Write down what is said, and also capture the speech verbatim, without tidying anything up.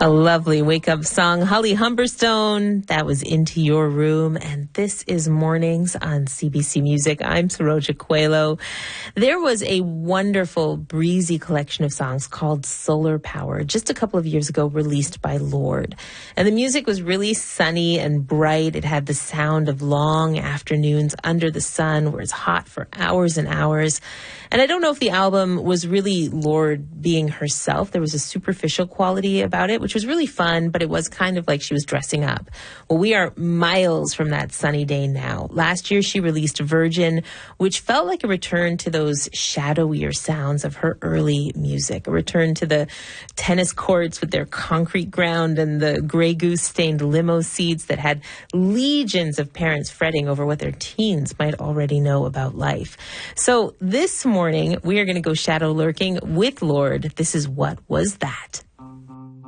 A lovely wake-up song. Holly Humberstone, that was Into Your Room. And this is Mornings on C B C Music. I'm Saroja Coelho. There was a wonderful, breezy collection of songs called Solar Power just a couple of years ago, released by Lorde. And the music was really sunny and bright. It had the sound of long afternoons under the sun where it's hot for hours and hours. And I don't know if the album was really Lorde being herself. There was a superficial quality about it, which was really fun, but it was kind of like she was dressing up. Well, we are miles from that sunny day now. Last year, she released Virgin, which felt like a return to those shadowier sounds of her early music, a return to the tennis courts with their concrete ground and the Grey Goose-stained limo seats that had legions of parents fretting over what their teens might already know about life. So this morning, we are going to go shadow lurking with Lorde. This is What Was That?